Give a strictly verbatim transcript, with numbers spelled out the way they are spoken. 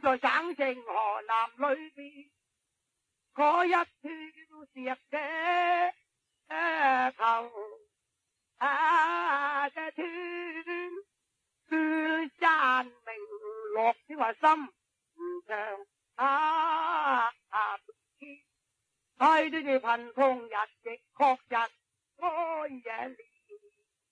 在省城河南裏邊，嗰一條石嘅頭啊嘅斷，斷山明落小話心唔長啊啊！睇到住貧窮日極確實哀也